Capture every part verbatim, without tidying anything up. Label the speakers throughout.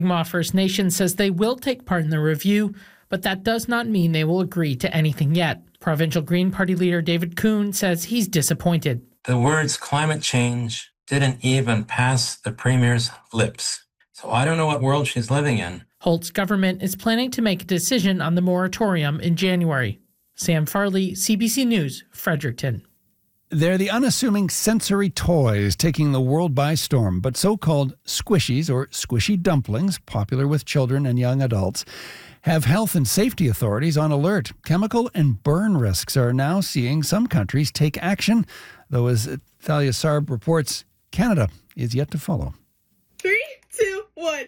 Speaker 1: Mi'kmaq First Nation says they will take part in the review, but that does not mean they will agree to anything yet. Provincial Green Party leader David Kuhn says he's disappointed.
Speaker 2: The words climate change didn't even pass the Premier's lips. So I don't know what world she's living in.
Speaker 1: Holt's government is planning to make a decision on the moratorium in January. Sam Farley, C B C News, Fredericton.
Speaker 3: They're the unassuming sensory toys taking the world by storm, but so-called squishies or squishy dumplings, popular with children and young adults, have health and safety authorities on alert. Chemical and burn risks are now seeing some countries take action, though as Thalia Sarb reports, Canada is yet to follow.
Speaker 4: Three, two, one.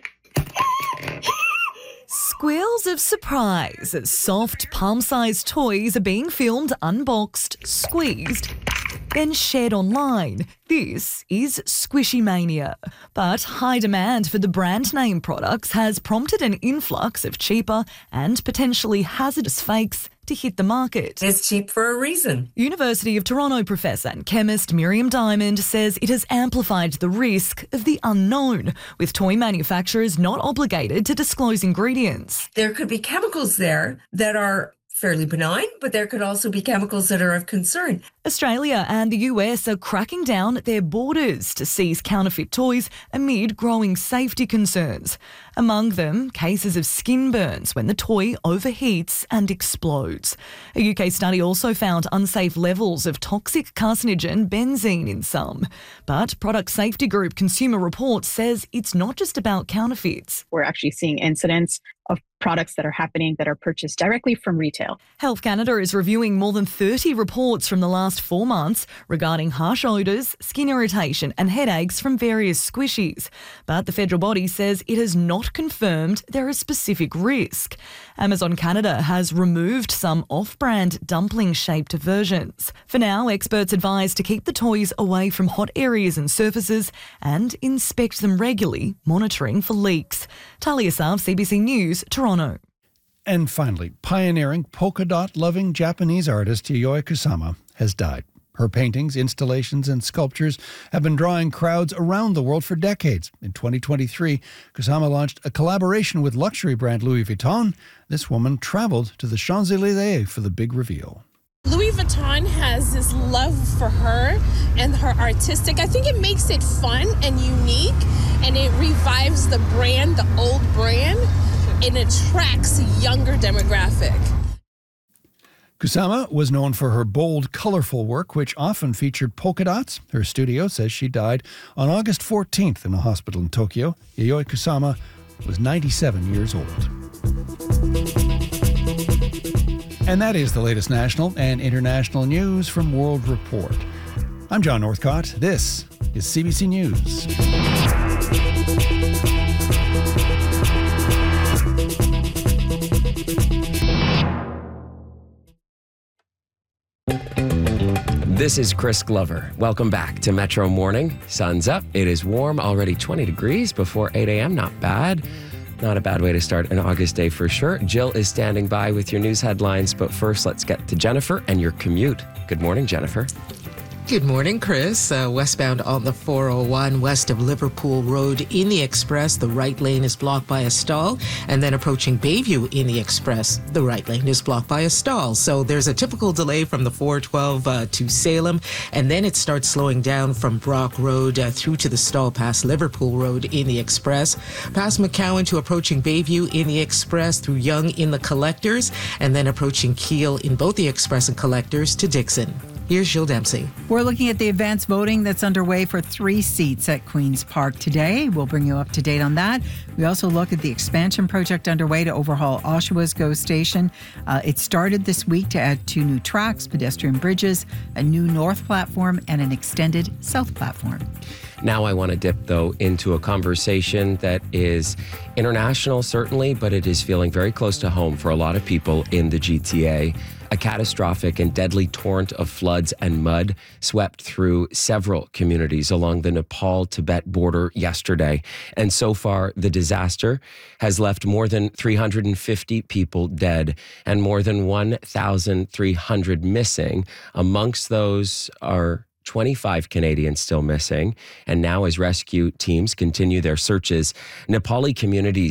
Speaker 5: Squeals of surprise as soft, palm-sized toys are being filmed, unboxed, squeezed, then shared online. This is Squishy Mania. But high demand for the brand name products has prompted an influx of cheaper and potentially hazardous fakes to hit the market.
Speaker 6: It's cheap for a reason.
Speaker 5: University of Toronto professor and chemist Miriam Diamond says it has amplified the risk of the unknown, with toy manufacturers not obligated to disclose ingredients.
Speaker 6: There could be chemicals there that are fairly benign, but there could also be chemicals that are of concern.
Speaker 5: Australia and the U S are cracking down at their borders to seize counterfeit toys amid growing safety concerns. Among them, cases of skin burns when the toy overheats and explodes. A U K study also found unsafe levels of toxic carcinogen benzene in some. But product safety group Consumer Reports says it's not just about counterfeits.
Speaker 7: We're actually seeing incidents of products that are happening that are purchased directly from retail.
Speaker 5: Health Canada is reviewing more than thirty reports from the last four months regarding harsh odours, skin irritation and headaches from various squishies. But the federal body says it has not confirmed there is specific risk. Amazon Canada has removed some off-brand dumpling-shaped versions. For now, experts advise to keep the toys away from hot areas and surfaces and inspect them regularly, monitoring for leaks. Talia Sav, C B C News, Toronto.
Speaker 3: And finally, pioneering polka dot-loving Japanese artist Yayoi Kusama has died. Her paintings, installations, and sculptures have been drawing crowds around the world for decades. In twenty twenty-three, Kusama launched a collaboration with luxury brand Louis Vuitton. This woman traveled to the Champs-Élysées for the big reveal.
Speaker 4: Louis Vuitton has this love for her and her artistic. I think it makes it fun and unique, and it revives the brand, the old brand, and attracts a younger demographic.
Speaker 3: Kusama was known for her bold, colorful work, which often featured polka dots. Her studio says she died on August fourteenth in a hospital in Tokyo. Yayoi Kusama was ninety-seven years old. And that is the latest national and international news from World Report. I'm John Northcott. This is C B C News.
Speaker 8: This is Chris Glover. Welcome back to Metro Morning. Sun's up. It is warm, already twenty degrees before eight a.m. Not bad. Not a bad way to start an August day for sure. Jill is standing by with your news headlines, but first let's get to Jennifer and your commute. Good morning, Jennifer.
Speaker 9: Good morning, Chris. Uh, westbound on the four oh one west of Liverpool Road in the Express, the right lane is blocked by a stall. And then approaching Bayview in the Express, the right lane is blocked by a stall. So there's a typical delay from the four twelve uh, to Salem. And then it starts slowing down from Brock Road uh, through to the stall past Liverpool Road in the Express. Past McCowan to approaching Bayview in the Express through Yonge in the Collectors. And then approaching Keele in both the Express and Collectors to Dixon. Here's Jill Dempsey.
Speaker 10: We're looking at the advanced voting that's underway for three seats at Queen's Park today. We'll bring you up to date on that. We also look at the expansion project underway to overhaul Oshawa's GO station. Uh, it started this week to add two new tracks, pedestrian bridges, a new north platform, and an extended south platform.
Speaker 8: Now I want to dip, though, into a conversation that is international, certainly, but it is feeling very close to home for a lot of people in the G T A. A catastrophic and deadly torrent of floods and mud swept through several communities along the Nepal-Tibet border yesterday. And so far, the disaster has left more than three hundred fifty people dead and more than one thousand three hundred missing. Amongst those are twenty-five Canadians still missing. And now as rescue teams continue their searches, Nepali communities